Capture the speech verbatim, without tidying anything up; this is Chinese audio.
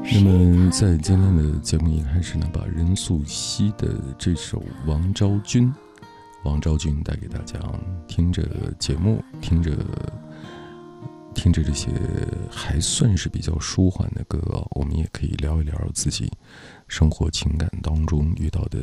那么在今天的节目一开始呢，把任素汐的这首《王昭君》王昭君带给大家，听着节目，听着听着这些还算是比较舒缓的歌，我们也可以聊一聊自己生活情感当中遇到的